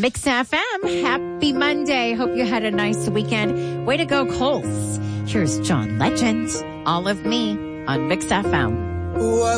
Mix FM. Happy Monday. Hope you had a nice weekend. Way to go, Colts. Here's John Legend. All of Me on Mix FM.